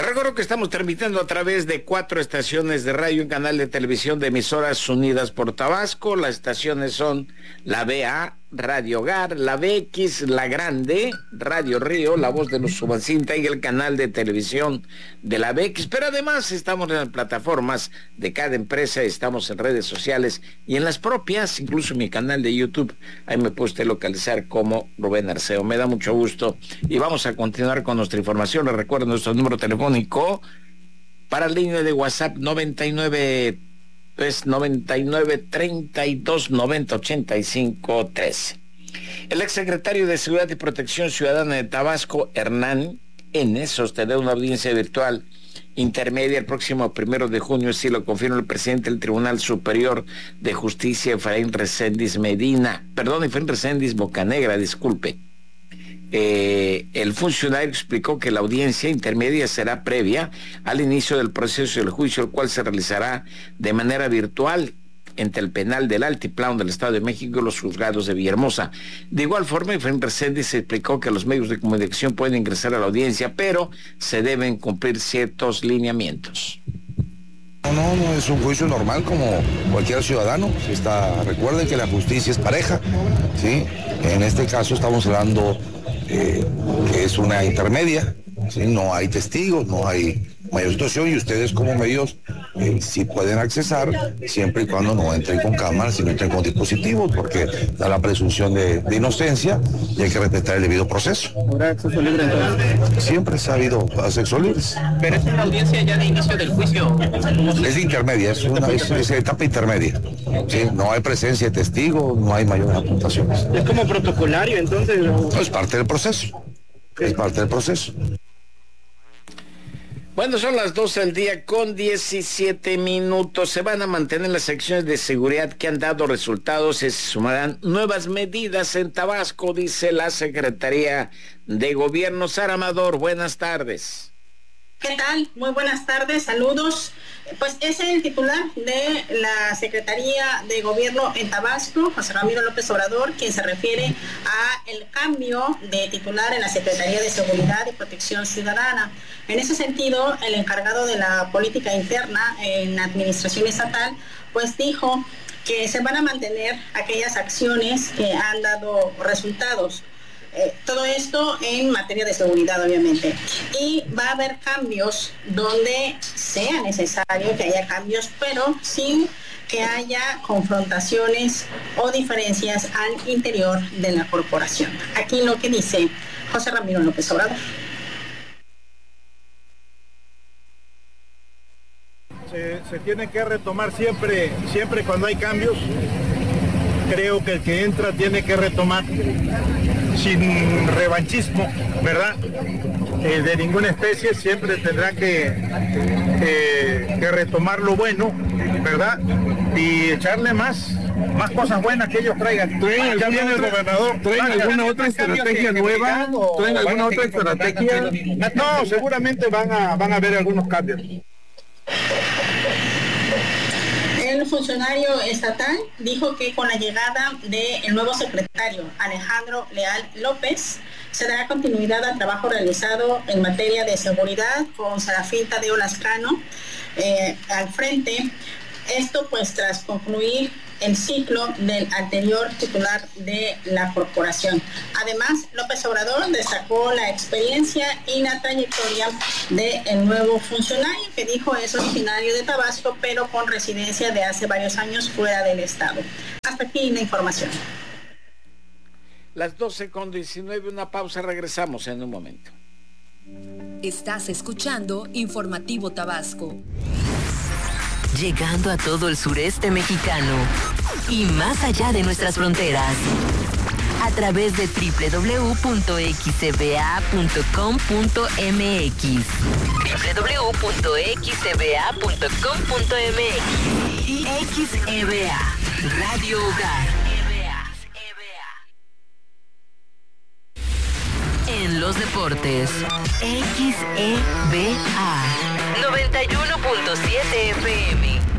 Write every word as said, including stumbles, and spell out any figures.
Les recuerdo que estamos transmitiendo a través de cuatro estaciones de radio y un canal de televisión de Emisoras Unidas por Tabasco. Las estaciones son la B A, Radio Hogar, la B X, La Grande, Radio Río, La Voz de los Subacinta y el canal de televisión de la B X. Pero además estamos en las plataformas de cada empresa, estamos en redes sociales y en las propias, incluso en mi canal de YouTube. Ahí me puede usted localizar como Rubén Arceo. Me da mucho gusto y vamos a continuar con nuestra información. Les recuerdo nuestro número telefónico para la línea de WhatsApp noventa y nueve es noventa y nueve, treinta y dos, noventa, ochenta y cinco, trece. El exsecretario de Seguridad y Protección Ciudadana de Tabasco, Hernán N., sostener una audiencia virtual intermedia el próximo primero de junio, así lo confirma el presidente del Tribunal Superior de Justicia, Efraín Reséndiz Medina, perdón, Efraín Reséndiz Bocanegra, disculpe. Eh, el funcionario explicó que la audiencia intermedia será previa al inicio del proceso del juicio, el cual se realizará de manera virtual entre el penal del Altiplano del Estado de México y los juzgados de Villahermosa. De igual forma, Efraín Reséndiz explicó que los medios de comunicación pueden ingresar a la audiencia, pero se deben cumplir ciertos lineamientos. No, no, no, es un juicio normal como cualquier ciudadano. Está, recuerden que la justicia es pareja, ¿sí? En este caso estamos hablando eh, que es una intermedia, ¿sí? No hay testigos, no hay mayor situación y ustedes como medios eh, sí pueden accesar siempre y cuando no entren con cámaras y no entren con dispositivos, porque da la presunción de, de inocencia y hay que respetar el debido proceso. ¿Habrá acceso libre entonces? Siempre se ha habido acceso libres. Pero es una audiencia ya de inicio del juicio. Es intermedia, es una es, es etapa intermedia. ¿Sí? No hay presencia de testigos, no hay mayores apuntaciones. Es como protocolario entonces. No, es parte del proceso. Es parte del proceso. Bueno, son las doce del día con diecisiete minutos. Se van a mantener las acciones de seguridad que han dado resultados y se sumarán nuevas medidas en Tabasco, dice la Secretaría de Gobierno. Sara Amador, buenas tardes. ¿Qué tal? Muy buenas tardes, saludos. Pues es el titular de la Secretaría de Gobierno en Tabasco, José Ramiro López Obrador, quien se refiere a el cambio de titular en la Secretaría de Seguridad y Protección Ciudadana. En ese sentido, el encargado de la política interna en la administración estatal, pues dijo que se van a mantener aquellas acciones que han dado resultados. Eh, todo esto en materia de seguridad, obviamente. Y va a haber cambios donde sea necesario que haya cambios, pero sin que haya confrontaciones o diferencias al interior de la corporación. Aquí lo que dice José Ramiro López Obrador. Se, se tiene que retomar siempre, siempre cuando hay cambios. Creo que el que entra tiene que retomar sin revanchismo, ¿verdad? Eh, de ninguna especie, siempre tendrá que, eh, que retomar lo bueno, ¿verdad? Y echarle más, más cosas buenas que ellos traigan. ¿Traen alguna, el otra, gobernador. ¿traen Ah, alguna otra estrategia nueva? ¿Traen alguna otra estrategia? No, seguramente van a, van a haber algunos cambios. El funcionario estatal dijo que con la llegada del nuevo secretario Alejandro Leal López se dará continuidad al trabajo realizado en materia de seguridad con Serafín Tadeo Lascano eh, al frente. Esto pues tras concluir el ciclo del anterior titular de la corporación. Además, López Obrador destacó la experiencia y la trayectoria del nuevo funcionario, que dijo es originario de Tabasco, pero con residencia de hace varios años fuera del estado. Hasta aquí la información. Las doce con diecinueve, una pausa, regresamos en un momento. Estás escuchando Informativo Tabasco. Llegando a todo el sureste mexicano y más allá de nuestras fronteras. A través de doble u doble u doble u punto x e b a punto com punto m x. doble u doble u doble u punto x e b a punto com punto m x. Y X E B A, Radio Hogar. En los deportes, X E B A noventa y uno punto siete F M.